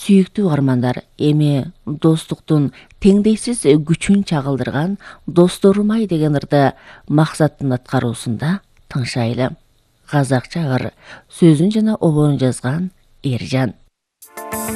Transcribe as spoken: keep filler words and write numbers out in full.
Сүйүктүү угармандар, эми достуктун теңдейсиз күчүн чагылдырган досторум-ай деген ырды максаттын аткаруусунда тыңшайлы. Казакча ыр сөзүн жана обону жазган Эржан.